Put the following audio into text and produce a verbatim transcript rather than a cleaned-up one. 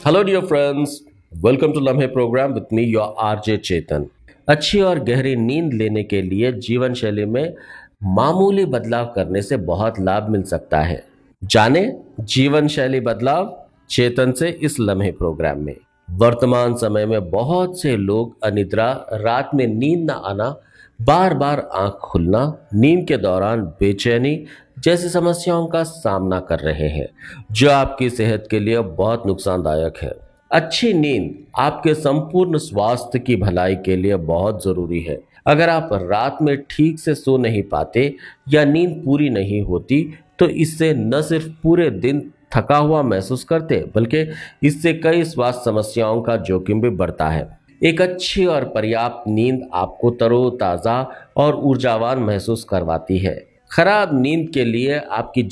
Hello dear friends, welcome to लम्हे programme with me your RJ चेतन। अच्छी और गहरी नींद लेने के लिए जीवन शैली में मामूली बदलाव करने से बहुत लाभ मिल सकता है। जाने जीवन शैली बदलाव चेतन से इस लम्हे प्रोग्राम में। वर्तमान समय में बहुत से लोग अनिद्रा, रात में नींद न आना, बार बार आंख खुलना, नींद के दौरान बेचैनी जैसी समस्याओं का सामना कर रहे हैं, जो आपकी सेहत के लिए बहुत नुकसानदायक है। अच्छी नींद आपके संपूर्ण स्वास्थ्य की भलाई के लिए बहुत जरूरी है। अगर आप रात में ठीक से सो नहीं पाते या नींद पूरी नहीं होती, तो इससे न सिर्फ पूरे दिन थका हुआ महसूस करते, बल्कि इससे कई स्वास्थ्य समस्याओं का जोखिम भी बढ़ता है। एक अच्छी और पर्याप्त नींद आपको तरोताजा और ऊर्जावान महसूस करवाती है। खराब नींद के लिए आपकी